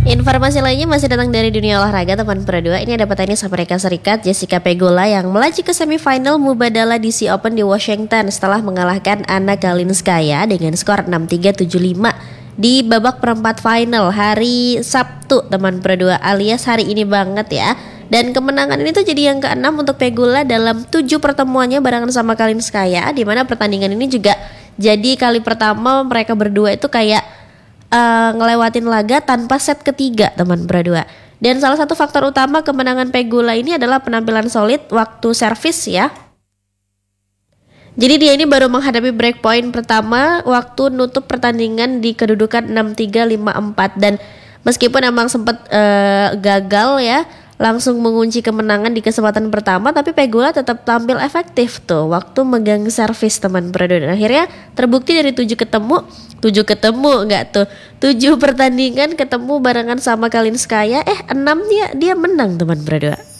Informasi lainnya masih datang dari dunia olahraga teman Pro 2. Ini ada petenis Amerika Serikat Jessica Pegula yang melaju ke semifinal Mubadala DC Open di Washington setelah mengalahkan Anna Kalinskaya dengan skor 6-3, 7-5 di babak perempat final hari Sabtu teman Pro 2 alias hari ini banget ya. Dan kemenangan ini tuh jadi yang ke-6 untuk Pegula dalam 7 pertemuannya barengan sama Kalinskaya, di mana pertandingan ini juga jadi kali pertama mereka berdua itu kayak ngelewatin laga tanpa set ketiga teman Pro 2. Dan salah satu faktor utama kemenangan Pegula ini adalah penampilan solid waktu servis ya. Jadi dia ini baru menghadapi break point pertama waktu nutup pertandingan di kedudukan 6-3, 5-4. Dan meskipun emang sempat gagal ya langsung mengunci kemenangan di kesempatan pertama, tapi Pegula tetap tampil efektif tuh waktu megang servis teman Pro 2. Dan akhirnya terbukti dari 7 pertandingan ketemu barengan sama Kalinskaya 6 dia menang teman Pro 2.